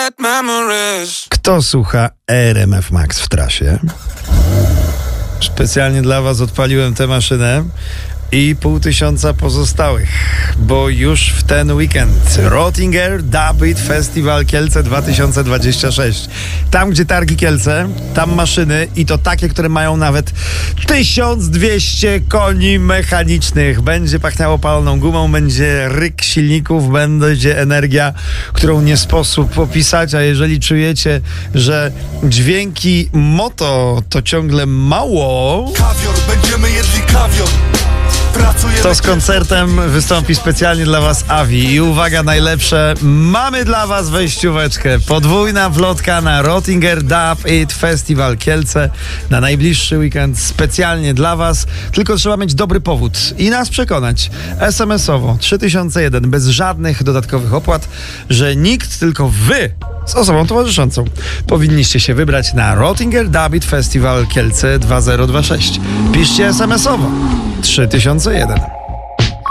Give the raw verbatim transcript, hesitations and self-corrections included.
Kto słucha R M F Max w trasie? Specjalnie dla was odpaliłem tę maszynę i pół tysiąca pozostałych, bo już w ten weekend Rottinger Dubbeat Festival Kielce dwa tysiące dwadzieścia sześć. Tam, gdzie targi Kielce, tam maszyny i to takie, które mają nawet tysiąc dwieście koni mechanicznych. Będzie pachniało paloną gumą, będzie ryk silników, będzie energia, którą nie sposób opisać, a jeżeli czujecie, że dźwięki moto to ciągle mało, kawior, będziemy jedli kawior. To z koncertem wystąpi specjalnie dla was Avi. I uwaga, najlepsze, mamy dla was wejścióweczkę. Podwójna wlotka na Rottinger Dubbeat Festival Kielce na najbliższy weekend specjalnie dla was. Tylko trzeba mieć dobry powód i nas przekonać es em esowo trzy tysiące jeden bez żadnych dodatkowych opłat, że nikt, tylko wy z osobą towarzyszącą powinniście się wybrać na Rottinger Dubbeat Festival Kielce dwa zero dwa sześć. Piszcie es em esowo trzy tysiące jeden.